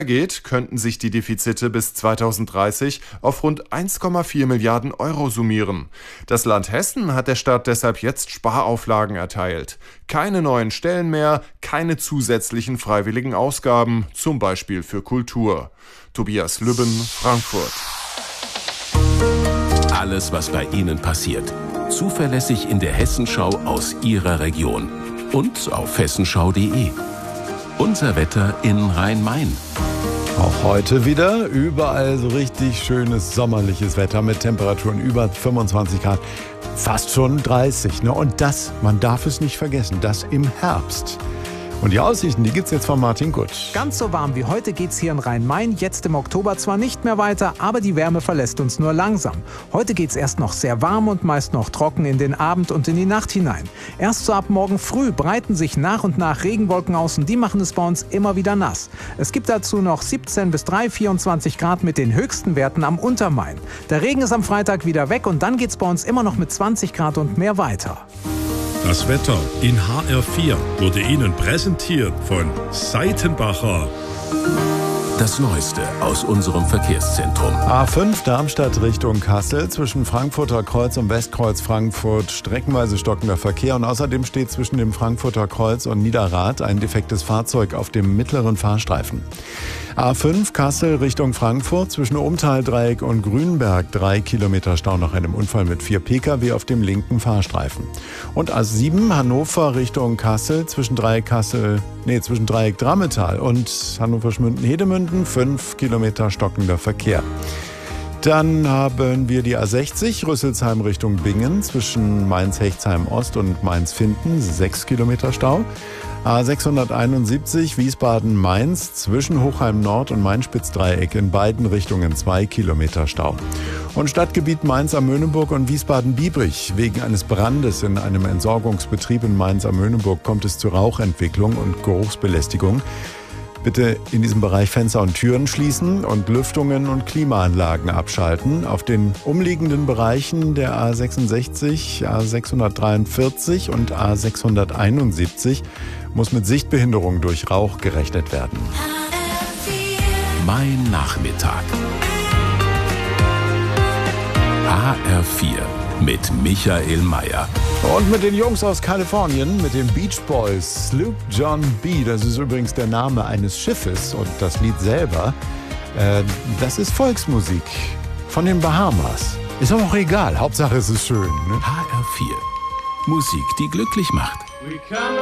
geht, könnten sich die Defizite bis 2030 auf rund 1,4 Milliarden Euro summieren. Das Land Hessen hat der Stadt deshalb jetzt Sparauflagen erteilt. Keine neuen Stellen mehr, keine zusätzlichen freiwilligen Ausgaben, zum Beispiel für Kultur. Tobias Lübben, Frankfurt. Alles, was bei Ihnen passiert, zuverlässig in der Hessenschau aus Ihrer Region und auf hessenschau.de. Unser Wetter in Rhein-Main. Auch heute wieder überall so richtig schönes sommerliches Wetter mit Temperaturen über 25 Grad, fast schon 30. Und das, man darf es nicht vergessen, das im Herbst. Und die Aussichten, die gibt's jetzt von Martin Kutsch. Ganz so warm wie heute geht's hier in Rhein-Main jetzt im Oktober zwar nicht mehr weiter, aber die Wärme verlässt uns nur langsam. Heute geht's erst noch sehr warm und meist noch trocken in den Abend und in die Nacht hinein. Erst so ab morgen früh breiten sich nach und nach Regenwolken aus und die machen es bei uns immer wieder nass. Es gibt dazu noch 17 bis 24 Grad mit den höchsten Werten am Untermain. Der Regen ist am Freitag wieder weg und dann geht's bei uns immer noch mit 20 Grad und mehr weiter. Das Wetter in HR4 wurde Ihnen präsentiert von Seitenbacher. Das Neueste aus unserem Verkehrszentrum. A5 Darmstadt Richtung Kassel zwischen Frankfurter Kreuz und Westkreuz Frankfurt streckenweise stockender Verkehr und außerdem steht zwischen dem Frankfurter Kreuz und Niederrad ein defektes Fahrzeug auf dem mittleren Fahrstreifen. A5 Kassel Richtung Frankfurt zwischen Umtaldreieck und Grünberg 3 Kilometer Stau nach einem Unfall mit 4 Pkw auf dem linken Fahrstreifen. Und A7 Hannover Richtung Kassel zwischen Dreieck Drammetal und Hannover-Schmünden-Hedemünden 5 Kilometer stockender Verkehr. Dann haben wir die A60 Rüsselsheim Richtung Bingen zwischen Mainz-Hechtsheim-Ost und Mainz-Finden 6 Kilometer Stau. A671 Wiesbaden-Mainz zwischen Hochheim-Nord und Main-Spitz-Dreieck in beiden Richtungen 2 Kilometer Stau. Und Stadtgebiet Mainz am Möhneburg und Wiesbaden-Biebrich. Wegen eines Brandes in einem Entsorgungsbetrieb in Mainz am Möhneburg kommt es zu Rauchentwicklung und Geruchsbelästigung. Bitte in diesem Bereich Fenster und Türen schließen und Lüftungen und Klimaanlagen abschalten. Auf den umliegenden Bereichen der A66, A643 und A671 muss mit Sichtbehinderung durch Rauch gerechnet werden. Mein Nachmittag. HR4 mit Michael Mayer. Und mit den Jungs aus Kalifornien, mit den Beach Boys, Sloop John B. Das ist übrigens der Name eines Schiffes und das Lied selber, das ist Volksmusik von den Bahamas. Ist aber auch egal, Hauptsache es ist schön. Ne? HR4. Musik, die glücklich macht.